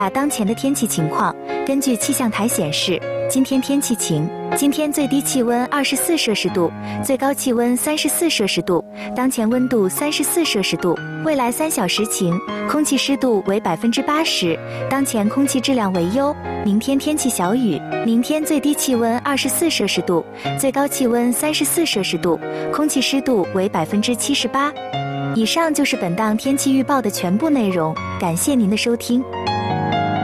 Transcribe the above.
当前的天气情况。根据气象台显示，今天天气晴，今天最低气温24摄氏度，最高气温34摄氏度，当前温度34摄氏度。未来3小时晴，空气湿度为80%，当前空气质量为优。明天天气小雨，明天最低气温24摄氏度，最高气温34摄氏度，空气湿度为78%。以上就是本档天气预报的全部内容，感谢您的收听。